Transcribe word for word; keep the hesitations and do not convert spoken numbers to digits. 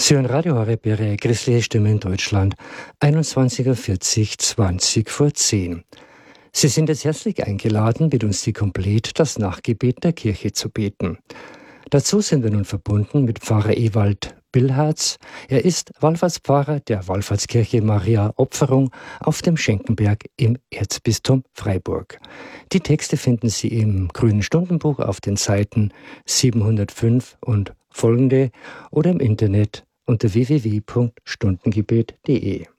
Sie hören Radio Horeb, Ihre christliche Stimme in Deutschland, einundzwanzig Uhr vierzig, zwanzig vor zehn. Sie sind jetzt herzlich eingeladen, mit uns die Komplet, das Nachgebet der Kirche zu beten. Dazu sind wir nun verbunden mit Pfarrer Ewald Billharz. Er ist Wallfahrtspfarrer der Wallfahrtskirche Maria Opferung auf dem Schenkenberg im Erzbistum Freiburg. Die Texte finden Sie im Grünen Stundenbuch auf den Seiten siebenhundertfünf und folgende oder im Internet unter w w w punkt stundengebet punkt d e.